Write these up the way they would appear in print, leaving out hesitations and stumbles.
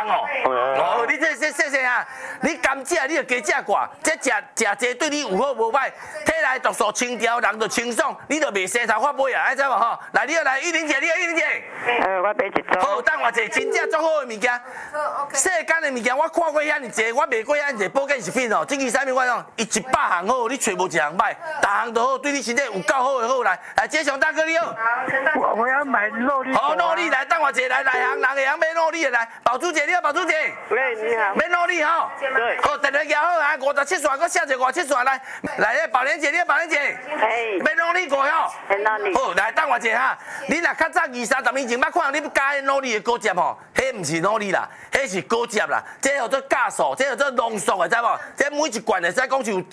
哦。哦，你这细细啊，你甘食你就加食寡，这食济对你有好无歹，体内毒素清调，人就清爽，你就袂生头发尾啊，爱知无吼？来，你来，玉玲姐，你玉玲姐。 我买一组。 好，等我者真正足好的物件。世间的物件我看过遐尼济，我卖过遐尼济保健食品哦。这个产品我讲，伊100项好，你找无一项歹，逐项都好，对你身体有够好的好来。来，这上大哥你好。 我要买肉粒。 好，肉粒来，等我者来行，人会晓买肉粒的来。宝珠姐，你好，宝珠姐。 喂，你好。 买肉粒吼。对。好，电话摇好啊，57线，搁写一个57线来。来，宝莲姐，你好，宝莲姐。嘿。买肉粒过吼。好，来，等我者哈。你若较早20-30年前捌看到你加肉粒的果汁吼，迄毋是肉粒啦，迄是果汁啦。这叫做加素，这叫做浓缩的，知无？这每一罐会使讲就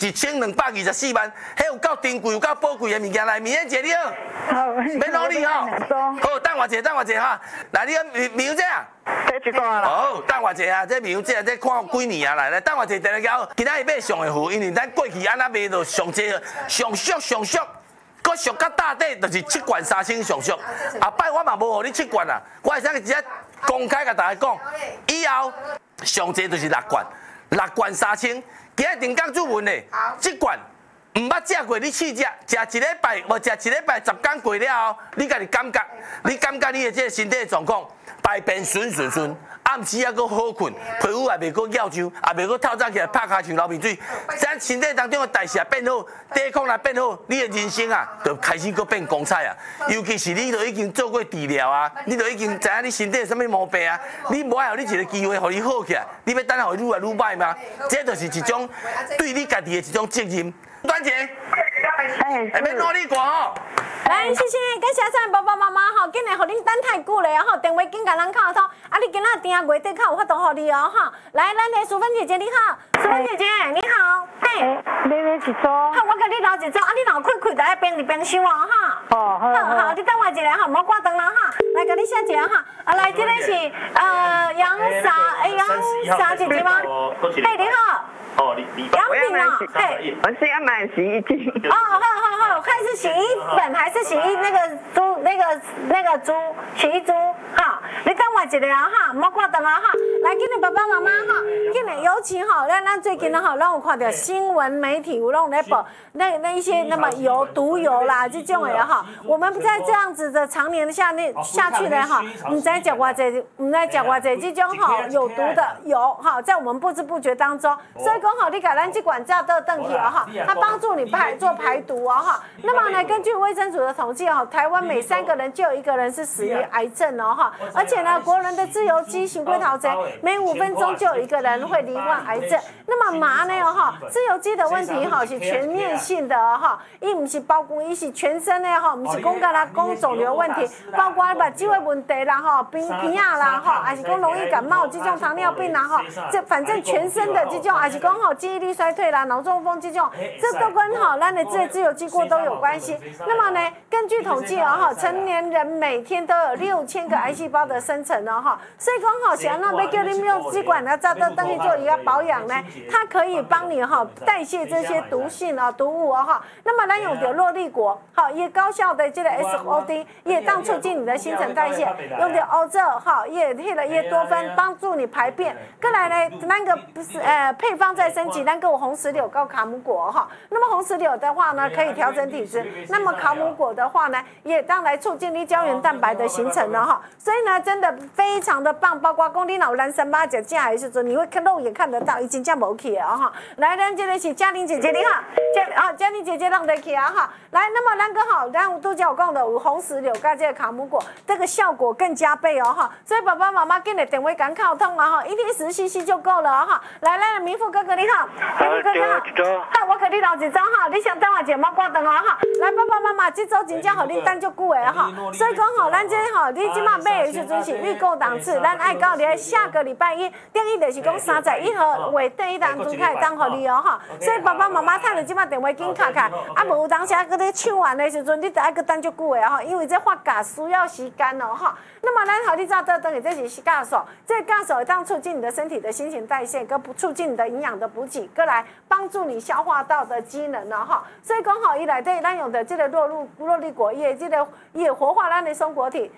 1224万，迄有够珍贵、有够宝贵的物件来。明姐你好。好。买肉粒吼。好，等我者哈。来，你苗姐啊。 这一罐啦。 好，等我者啊，这苗姐这看几年啊来，等我者电话交，今仔日买上会付，因为咱过去安那卖就上济上俗。搁俗较大底，就是7罐3000上俗。后摆我嘛无互你7罐啊，我会使直接公开甲大家讲，以后上济就是6罐3000。今日定岗主问的，这罐唔捌食过，你试食，食一礼拜，无食一礼拜10天过了后，你家己感觉，你的这个身体的状况，排便顺。暗时还阁好困，皮肤也袂阁咬伤，也袂阁透早起来拍骹像流鼻水。咱身体当中的代谢变好，抵抗力变好，你的人生啊，就开始阁变光彩啊。尤其是你都已经做过治疗啊，你都已经知影你身体有啥物毛病啊，你无爱互你一个机会，互你好起来，你要等互愈来愈歹吗？这就是一种对你家己的一种责任。端姐，下面努力过吼。 来，谢谢，感谢咱爸爸妈妈吼，今日互恁等太久了吼，电话紧甲咱敲通，啊，你今仔订月底较有法度互你哦吼。来，咱的淑芬姐姐你好，淑芬姐姐你好，嘿， 买一组。 好，我甲你留一组，啊，你若开大家冰冰箱哦哈。好，你等我一下哈，莫挂灯了哈，来甲你写一下哈。啊，来，这个是杨莎姐姐吗？嘿，你好。杨品啊，嘿， 我是要买洗衣机。 好，看是洗衣粉还是洗衣那个珠洗衣珠哈？你等我一下哈，莫挂灯啊哈。来，今日爸爸妈妈哈，今日尤其哈，咱最近哈，咱有看到新闻媒体有拢在报那一些那么毒油啦这种的哈。我们在这样子的常年下去呢哈，唔知食偌济这种哈有毒的油哈，在我们不知不觉当中，所以讲好，你把咱这管架都登起了哈，它帮助你做排毒啊哈。那么呢，根据卫生署的统计哈，台湾每3个人就有1个人是死于癌症哦哈，而且呢，国人的自由基行规陶贼，每5分钟就有1个人会罹患癌症。那么麻呢哈，自由基的问题哈是全面性的哈，伊唔是包括伊是全身的哈，唔是讲讲肿瘤问题，包括目睭的问题啦哈，鼻啊啦哈，还是讲容易感冒这种糖尿病啦哈，这反正全身的这种，还是讲哈记忆力衰退啦、脑中风这种，这都跟哈咱的自由基过都有关系。那么呢，根据统计哦哈，成年人每天都有6000个癌细胞的生成哦哈，所以讲哈，想要叫你用支管呢，早都等于做一个保养呢，它可以帮你哈代谢这些毒性啊、毒物啊哈。那么咱用到诺丽果，好也高效的这个 SOD 也当促进你的新陈代谢，用到欧洲哈也多酚帮助你排便。再来呢，那个不是配方再升级，那个红石榴跟卡姆果哈。那么红石榴的话呢，可以调整体质；那么卡姆果的话呢，也当来促进你胶原蛋白的形成了哈。所以呢，真的非常的棒，包括讲你老蓝三八脚架还是说你会肉眼看得到，已经这么起啊哈。来，咱这个是嘉玲姐姐你好，嘉玲姐姐让得起啊哈。来，那么咱个好，咱都叫讲的有红石榴跟这个卡姆果，这个效果更加倍哦哈。所以爸爸妈妈今日电话赶靠通啊哈，1天10cc 就够了哈。来，咱的明富哥哥你好，明富哥哥好，好，我给你留一张哈，你想等我一下莫挂灯啊哈。来，爸爸妈妈，这周真正互你等足久的哈。所以讲吼，咱这吼，你即马买的时阵是预购档次，咱爱到咧下个礼拜1，等于就是讲31号月底当中开始当互你哦哈。所以爸爸妈妈趁着即马电话紧卡卡，啊无有当时搁咧抢完的时阵，你就爱搁等足久的哈，因为这发芽需要时间哦哈。那么咱好，你早等于这是酵素，这酵素会当促进你的身体的新陈代谢，跟促进你的营养的补给，过来帮助你消化道的机能呢哈。所以讲好，伊内底咱用的这个诺丽果叶，这个也活化咱的松果体，